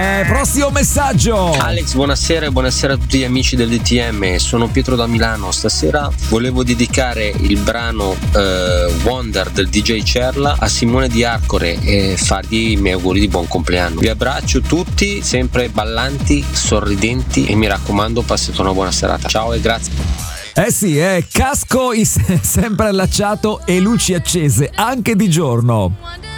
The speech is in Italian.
Prossimo messaggio. Alex, buonasera e buonasera a tutti gli amici del DTM. Sono Pietro da Milano. Stasera volevo dedicare il brano Wonder del DJ Cerla a Simone di Arcore e fargli i miei auguri di buon compleanno. Vi abbraccio tutti, sempre ballanti, sorridenti e mi raccomando passate una buona serata. Ciao e grazie. Sì, casco sempre allacciato e luci accese anche di giorno.